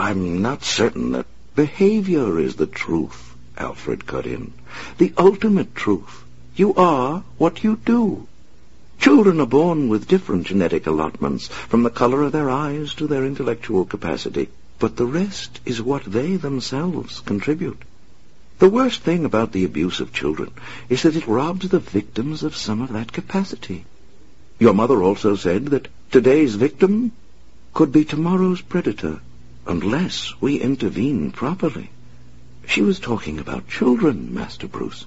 I'm not certain that behavior is the truth, Alfred cut in. The ultimate truth. You are what you do. Children are born with different genetic allotments, from the color of their eyes to their intellectual capacity, but the rest is what they themselves contribute. The worst thing about the abuse of children is that it robs the victims of some of that capacity. Your mother also said that today's victim could be tomorrow's predator, unless we intervene properly. She was talking about children, Master Bruce.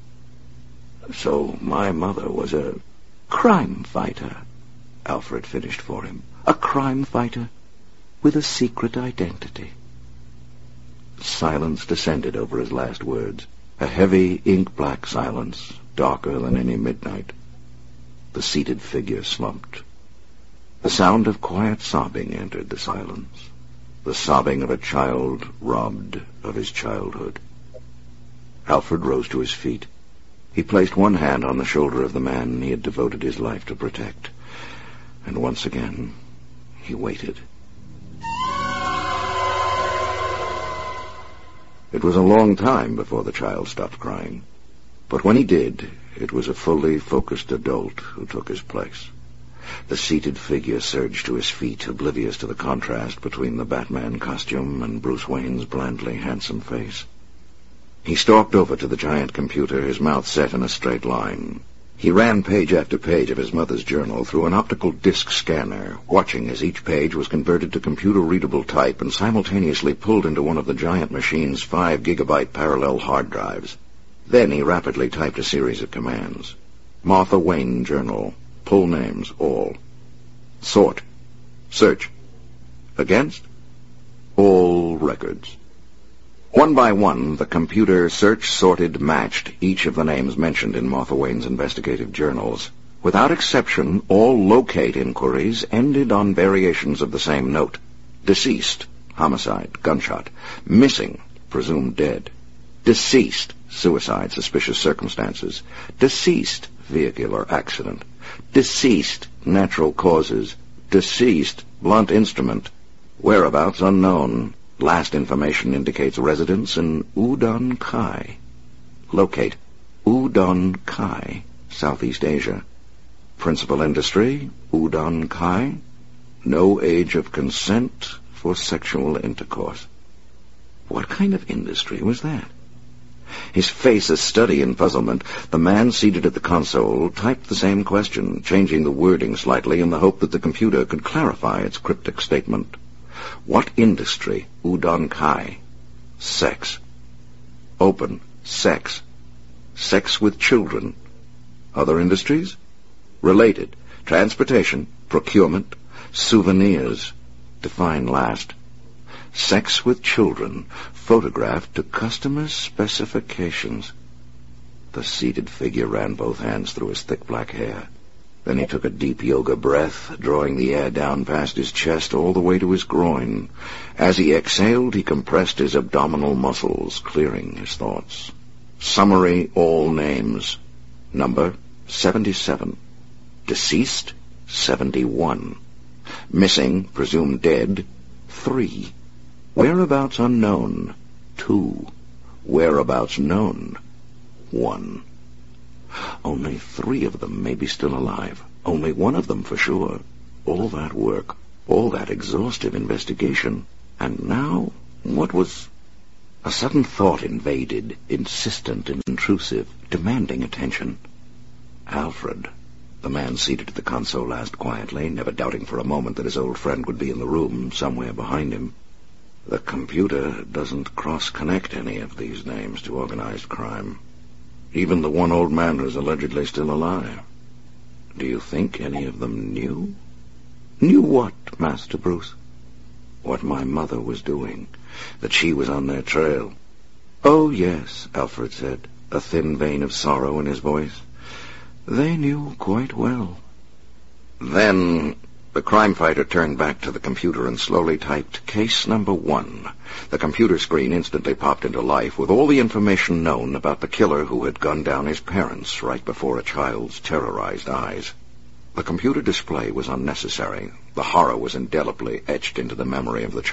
So my mother was a crime fighter, Alfred finished for him. A crime fighter with a secret identity. Silence descended over his last words, a heavy ink-black silence, darker than any midnight. The seated figure slumped. The sound of quiet sobbing entered the silence, the sobbing of a child robbed of his childhood. Alfred rose to his feet. He placed one hand on the shoulder of the man he had devoted his life to protect, and once again he waited. It was a long time before the child stopped crying, but when he did, it was a fully focused adult who took his place. The seated figure surged to his feet, oblivious to the contrast between the Batman costume and Bruce Wayne's blandly handsome face. He stalked over to the giant computer, his mouth set in a straight line. He ran page after page of his mother's journal through an optical disc scanner, watching as each page was converted to computer-readable type and simultaneously pulled into one of the giant machine's 5-gigabyte parallel hard drives. Then he rapidly typed a series of commands. Martha Wayne Journal. Pull names, all. Sort. Search. Against? All records. One by one, the computer search-sorted matched each of the names mentioned in Martha Wayne's investigative journals. Without exception, all locate inquiries ended on variations of the same note. Deceased, homicide, gunshot. Missing, presumed dead. Deceased, suicide, suspicious circumstances. Deceased, vehicular accident. Deceased, natural causes. Deceased, blunt instrument. Whereabouts unknown. Last information indicates residence in Udon Kai. Locate. Udon Kai, Southeast Asia. Principal industry, Udon Kai. No age of consent for sexual intercourse. What kind of industry was that? His face a study in puzzlement, the man seated at the console typed the same question, changing the wording slightly in the hope that the computer could clarify its cryptic statement. What industry? Udon Kai. Sex. Open. Sex. Sex with children. Other industries? Related. Transportation. Procurement. Souvenirs. Define last. Sex with children. Photographed to customer specifications. The seated figure ran both hands through his thick black hair. Then he took a deep yoga breath, drawing the air down past his chest all the way to his groin. As he exhaled, he compressed his abdominal muscles, clearing his thoughts. Summary all names. Number 77. Deceased 71. Missing, presumed dead 3. Whereabouts unknown 2. Whereabouts known 1. Only 3 of them may be still alive. Only 1 of them for sure. All that work, all that exhaustive investigation. And now, what was... A sudden thought invaded, insistent and intrusive, demanding attention. Alfred, the man seated at the console, asked quietly, never doubting for a moment that his old friend would be in the room, somewhere behind him. The computer doesn't cross-connect any of these names to organized crime. Even the one old man who's allegedly still alive. Do you think any of them knew? Knew what, Master Bruce? What my mother was doing, that she was on their trail. Oh, yes, Alfred said, a thin vein of sorrow in his voice. They knew quite well. Then the crime fighter turned back to the computer and slowly typed case number 1. The computer screen instantly popped into life with all the information known about the killer who had gunned down his parents right before a child's terrorized eyes. The computer display was unnecessary. The horror was indelibly etched into the memory of the child.